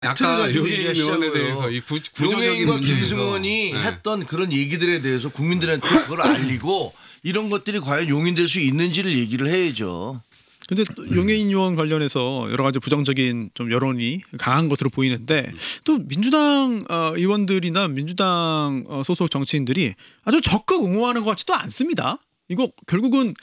아까 가지고 용해인 의원에 얘기하시자고요. 대해서 이 구조적인 용해인과 문제에서 김승원이 네. 했던 그런 얘기들에 대해서 국민들한테 그걸 알리고 이런 것들이 과연 용인될 수 있는지를 얘기를 해야죠. 근데 또 용해인 의원 관련해서 여러 가지 부정적인 좀 여론이 강한 것으로 보이는데 또 민주당 의원들이나 민주당 소속 정치인들이 아주 적극 옹호하는 것 같지도 않습니다. 이거 결국은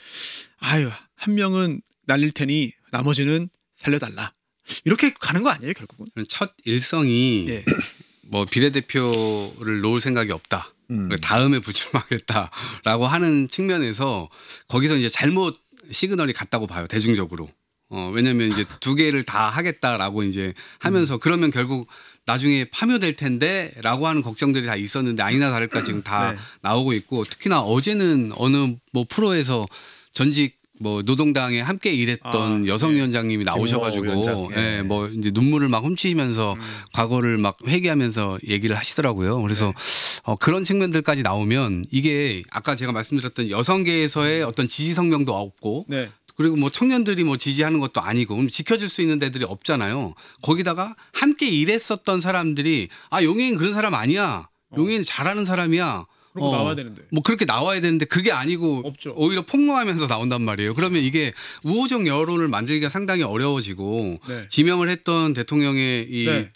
한 명은 날릴 테니 나머지는 살려달라. 이렇게 가는 거 아니에요, 결국은? 첫 일성이 예. 뭐 비례대표를 놓을 생각이 없다. 다음에 불출마하겠다라고 하는 측면에서 거기서 이제 잘못 시그널이 갔다고 봐요, 대중적으로. 왜냐하면 이제 두 개를 다 하겠다라고 이제 하면서 그러면 결국 나중에 파묘될 텐데라고 하는 걱정들이 다 있었는데 아니나 다를까 지금 다 네. 나오고 있고 특히나 어제는 어느 뭐 프로에서 전직 뭐 노동당에 함께 일했던 여성위원장님이 나오셔가지고 위원장. 예, 뭐 이제 눈물을 막 훔치면서 과거를 막 회귀하면서 얘기를 하시더라고요. 그래서 그런 측면들까지 나오면 이게 아까 제가 말씀드렸던 여성계에서의 어떤 지지 성명도 없고 네. 그리고 뭐 청년들이 뭐 지지하는 것도 아니고 그럼 지켜줄 수 있는 데들이 없잖아요. 거기다가 함께 일했었던 사람들이 용해인 그런 사람 아니야. 용해인 잘하는 사람이야. 그러고 나와야 되는데. 뭐 그렇게 나와야 되는데 그게 아니고 없죠. 오히려 폭로하면서 나온단 말이에요. 그러면 이게 우호적 여론을 만들기가 상당히 어려워지고 네. 지명을 했던 대통령의 네.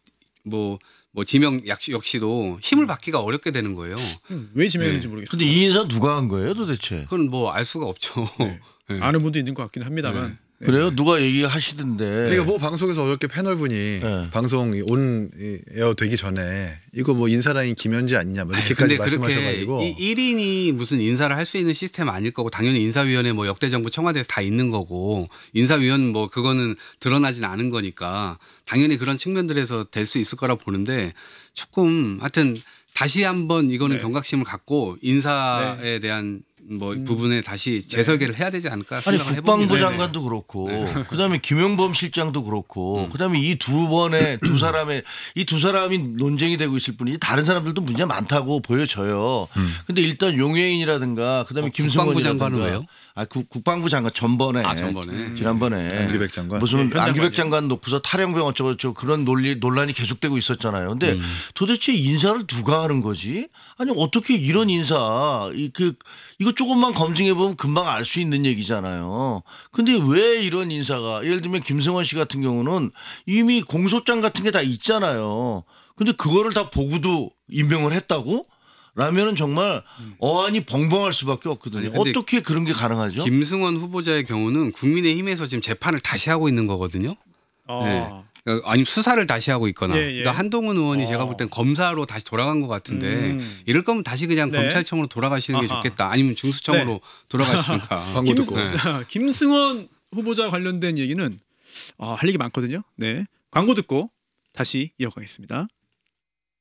뭐 지명 역시도 힘을 받기가 어렵게 되는 거예요. 왜 지명했는지 모르겠어요. 근데 이 인사 누가 한 거예요, 도대체? 그건 뭐 알 수가 없죠. 네. 네. 아는 분도 있는 것 같긴 합니다만. 네. 그래요? 누가 얘기하시던데. 그러니까 뭐 방송에서 어저께 패널분이 네. 방송 온 에어 되기 전에 이거 뭐 인사라인 김현지 아니냐 뭐 이렇게까지 근데 그렇게 말씀하셔가지고 1인이 무슨 인사를 할 수 있는 시스템 아닐 거고 당연히 인사위원회 뭐 역대 정부 청와대에서 다 있는 거고 인사위원 뭐 그거는 드러나진 않은 거니까 당연히 그런 측면들에서 될 수 있을 거라 보는데 조금 하여튼 다시 한번 이거는 네. 경각심을 갖고 인사에 대한 뭐 부분에 다시 재설계를 해야 되지 않을까 아니 생각을 국방부 해봅니다. 장관도 그렇고 그다음에 김용범 실장도 그렇고 그다음에 이 두 사람이 논쟁이 되고 있을 뿐이지 다른 사람들도 문제 많다고 보여져요. 근데 일단 용해인이라든가 그다음에 김승원이라든가 국방부 장관은 왜요? 국방부 장관 전번에 지난번에 안기백 장관. 무슨 네, 안기백 장관 놓고서 탈영병 어쩌고 그런 논란이 계속되고 있었잖아요. 근데 도대체 인사를 누가 하는 거지? 아니 어떻게 이런 인사 이거 조금만 검증해 보면 금방 알 수 있는 얘기잖아요. 근데 왜 이런 인사가 예를 들면 김승원 씨 같은 경우는 이미 공소장 같은 게 다 있잖아요. 근데 그거를 다 보고도 임명을 했다고? 라면은 정말 어안이 벙벙할 수밖에 없거든요. 아니, 근데 어떻게 그런 게 가능하죠? 김승원 후보자의 경우는 국민의힘에서 지금 재판을 다시 하고 있는 거거든요. 네. 아니면 수사를 다시 하고 있거나. 예, 예. 그러니까 한동훈 의원이 제가 볼 땐 검사로 다시 돌아간 것 같은데 이럴 거면 다시 그냥 네. 검찰청으로 돌아가시는 게 아하. 좋겠다. 아니면 중수청으로 돌아가시든가. 광고 듣고. 김승원 후보자 관련된 얘기는 할 얘기 많거든요. 네. 광고 듣고 다시 이어가겠습니다.